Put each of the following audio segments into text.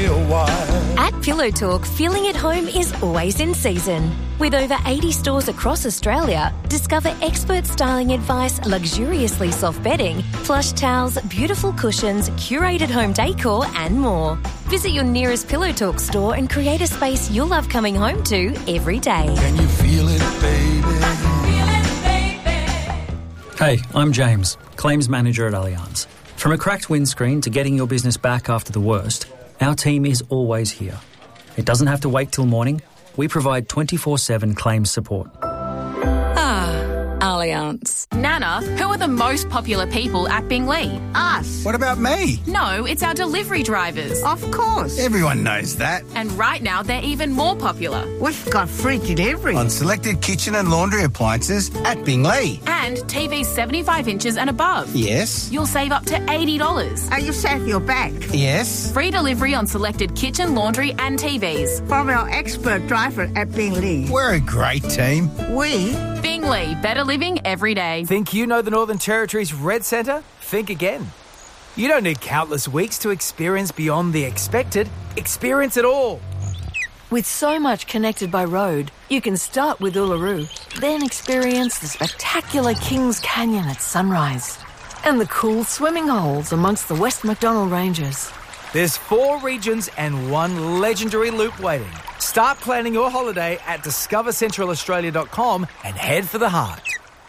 a while. At Pillow Talk, feeling at home is always in season. With over 80 stores across Australia, discover expert styling advice, luxuriously soft bedding, plush towels, beautiful cushions, curated home decor and more. Visit your nearest Pillow Talk store and create a space you'll love coming home to every day. Can you feel it, baby? Hey, I'm James, Claims Manager at Allianz. From a cracked windscreen to getting your business back after the worst, our team is always here. It doesn't have to wait till morning. We provide 24/7 claims support. Allianz. Nana, who are the most popular people at Binglee? Us. What about me? No, it's our delivery drivers. Of course. Everyone knows that. And right now, they're even more popular. We've got free delivery. On selected kitchen and laundry appliances at Binglee. And TVs 75 inches and above. Yes. You'll save up to $80. Are you safe your back? Yes. Free delivery on selected kitchen, laundry and TVs. From our expert driver at Binglee. We're a great team. We... Binglee, better living every day. Think you know the Northern Territory's Red Centre? Think again. You don't need countless weeks to experience beyond the expected. Experience it all. With so much connected by road, you can start with Uluru, then experience the spectacular Kings Canyon at sunrise and the cool swimming holes amongst the West Macdonnell Ranges. There's 4 regions and 1 legendary loop waiting. Start planning your holiday at discovercentralaustralia.com and head for the heart.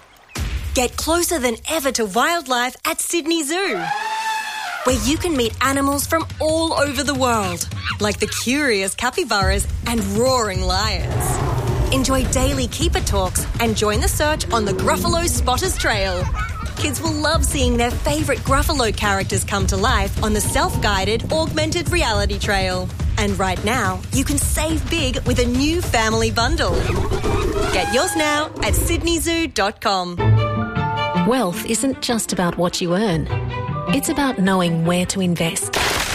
Get closer than ever to wildlife at Sydney Zoo, where you can meet animals from all over the world, like the curious capybaras and roaring lions. Enjoy daily keeper talks and join the search on the Gruffalo Spotters Trail. Kids will love seeing their favourite Gruffalo characters come to life on the self-guided augmented reality trail. And right now, you can save big with a new family bundle. Get yours now at sydneyzoo.com. Wealth isn't just about what you earn. It's about knowing where to invest.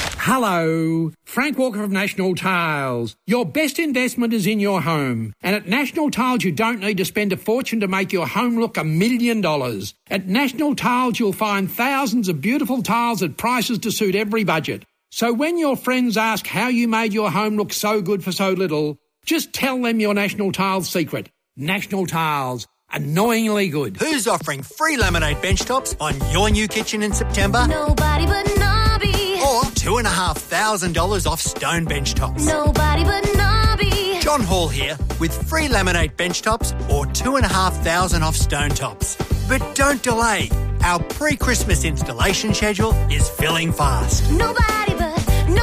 Hello, Frank Walker of National Tiles. Your best investment is in your home. And at National Tiles, you don't need to spend a fortune to make your home look $1 million. At National Tiles, you'll find thousands of beautiful tiles at prices to suit every budget. So when your friends ask how you made your home look so good for so little, just tell them your National Tiles secret. National Tiles. Annoyingly good. Who's offering free laminate bench tops on your new kitchen in September? Nobody but Nobby. Or $2,500 off stone bench tops? Nobody but Nobby. John Hall here with free laminate bench tops or $2,500 off stone tops. But don't delay. Our pre-Christmas installation schedule is filling fast. Nobody but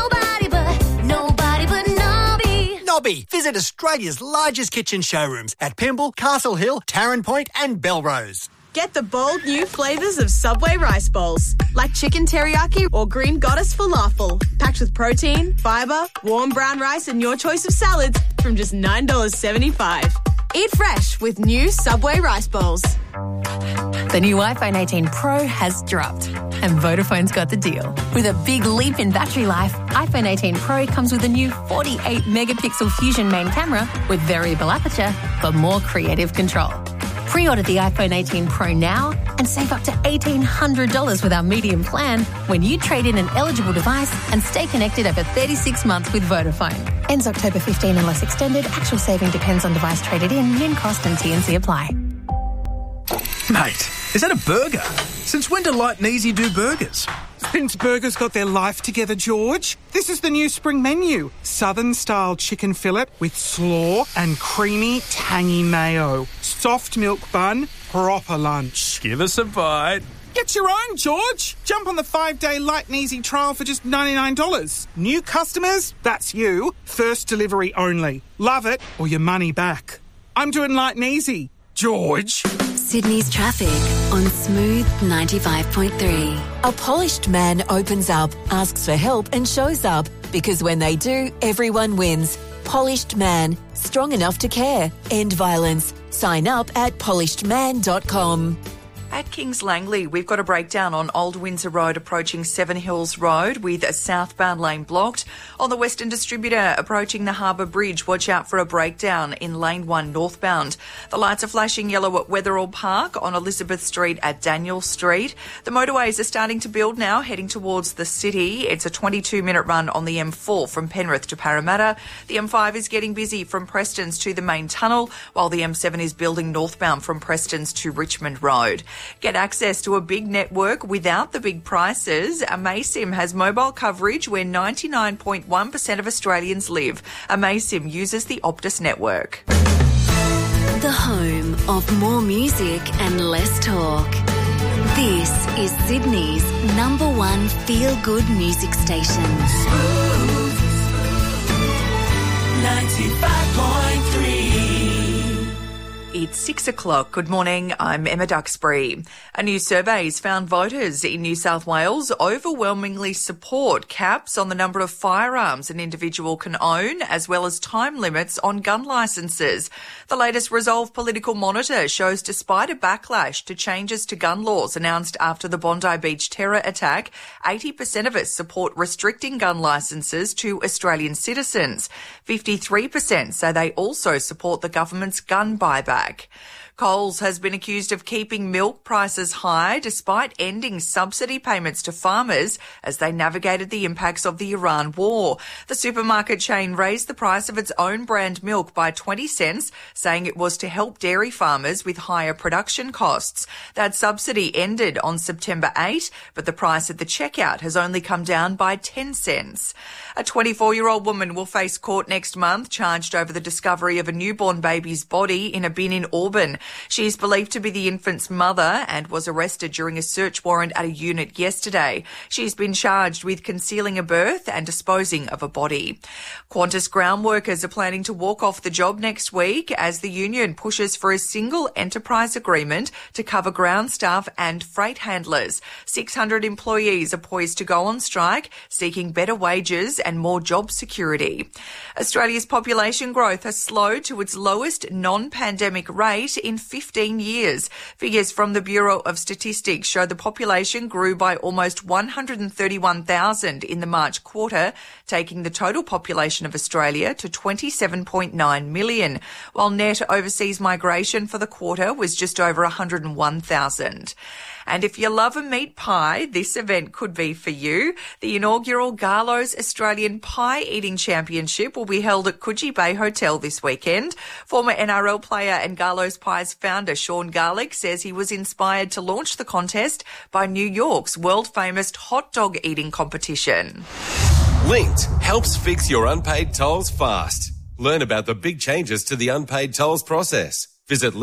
Nobby. Visit Australia's largest kitchen showrooms at Pymble, Castle Hill, Tarrant Point and Belrose. Get the bold new flavours of Subway rice bowls, like chicken teriyaki or green goddess falafel, packed with protein, fibre, warm brown rice and your choice of salads from just $9.75. Eat fresh with new Subway rice bowls. The new iPhone 18 Pro has dropped, and Vodafone's got the deal. With a big leap in battery life, iPhone 18 Pro comes with a new 48-megapixel Fusion main camera with variable aperture for more creative control. Pre-order the iPhone 18 Pro now and save up to $1,800 with our medium plan when you trade in an eligible device and stay connected over 36 months with Vodafone. Ends October 15 unless extended. Actual saving depends on device traded in. Min cost and T&C apply. Mate, is that a burger? Since when do Light and Easy do burgers? Since burgers got their life together, George. This is the new spring menu. Southern-style chicken fillet with slaw and creamy, tangy mayo. Soft milk bun, proper lunch. Give us a bite. Get your own, George. Jump on the 5-day Light and Easy trial for just $99. New customers, that's you. First delivery only. Love it or your money back. I'm doing Light and Easy. George. Sydney's traffic on Smooth 95.3. A polished man opens up, asks for help and shows up. Because when they do, everyone wins. Polished Man. Strong enough to care. End violence. Sign up at polishedman.com. At Kings Langley, we've got a breakdown on Old Windsor Road approaching Seven Hills Road with a southbound lane blocked. On the Western Distributor, approaching the Harbour Bridge, watch out for a breakdown in Lane 1 northbound. The lights are flashing yellow at Wetherall Park, on Elizabeth Street at Daniel Street. The motorways are starting to build now, heading towards the city. It's a 22-minute run on the M4 from Penrith to Parramatta. The M5 is getting busy from Prestons to the main tunnel, while the M7 is building northbound from Prestons to Richmond Road. Get access to a big network without the big prices. Amaysim has mobile coverage where 99.1% of Australians live. Amaysim uses the Optus network. The home of more music and less talk. This is Sydney's #1 feel-good music station. 95.3. It's 6 o'clock. Good morning. I'm Emma Duxbury. A new survey has found voters in New South Wales overwhelmingly support caps on the number of firearms an individual can own, as well as time limits on gun licences. The latest Resolve Political Monitor shows despite a backlash to changes to gun laws announced after the Bondi Beach terror attack, 80% of us support restricting gun licences to Australian citizens. 53% say they also support the government's gun buyback. Coles has been accused of keeping milk prices high despite ending subsidy payments to farmers as they navigated the impacts of the Iran war. The supermarket chain raised the price of its own brand milk by 20 cents, saying it was to help dairy farmers with higher production costs. That subsidy ended on September 8, but the price at the checkout has only come down by 10 cents. A 24-year-old woman will face court next month, charged over the discovery of a newborn baby's body in a bin in Auburn. She is believed to be the infant's mother and was arrested during a search warrant at a unit yesterday. She's been charged with concealing a birth and disposing of a body. Qantas ground workers are planning to walk off the job next week as the union pushes for a single enterprise agreement to cover ground staff and freight handlers. 600 employees are poised to go on strike, seeking better wages and more job security. Australia's population growth has slowed to its lowest non-pandemic rate in 15 years. Figures from the Bureau of Statistics show the population grew by almost 131,000 in the March quarter, taking the total population of Australia to 27.9 million, while net overseas migration for the quarter was just over 101,000. And if you love a meat pie, this event could be for you. The inaugural Garlo's Australian Pie Eating Championship will be held at Coogee Bay Hotel this weekend. Former NRL player and Garlo's Pies founder Sean Garlick says he was inspired to launch the contest by New York's world-famous hot dog eating competition. Linked helps fix your unpaid tolls fast. Learn about the big changes to the unpaid tolls process. Visit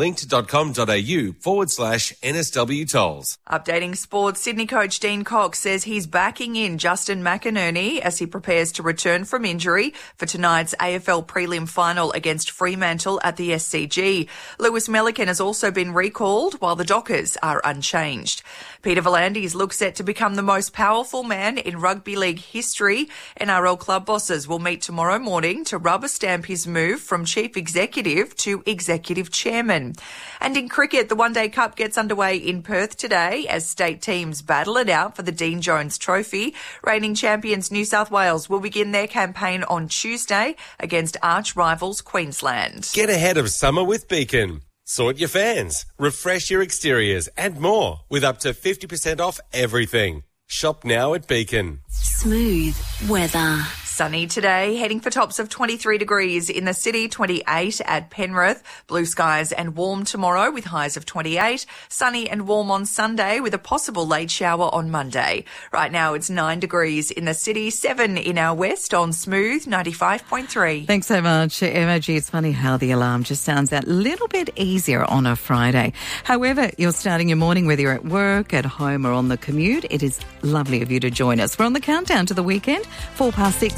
linked.com.au/NSW tolls. Updating sports, Sydney coach Dean Cox says he's backing in Justin McInerney as he prepares to return from injury for tonight's AFL prelim final against Fremantle at the SCG. Lewis Melican has also been recalled while the Dockers are unchanged. Peter V'landys looks set to become the most powerful man in rugby league history. NRL club bosses will meet tomorrow morning to rubber stamp his move from chief executive to executive chairman. And in cricket, the One Day Cup gets underway in Perth today as state teams battle it out for the Dean Jones Trophy. Reigning champions New South Wales will begin their campaign on Tuesday against arch rivals Queensland. Get ahead of summer with Beacon. Sort your fans, refresh your exteriors and more with up to 50% off everything. Shop now at Beacon. Smooth weather. Sunny today, heading for tops of 23 degrees in the city, 28 at Penrith. Blue skies and warm tomorrow with highs of 28. Sunny and warm on Sunday with a possible late shower on Monday. Right now it's 9 degrees in the city, 7 in our west on Smooth 95.3. Thanks so much, Emma. Gee, it's funny how the alarm just sounds that little bit easier on a Friday. However, you're starting your morning, whether you're at work, at home or on the commute, it is lovely of you to join us. We're on the countdown to the weekend, 6:04.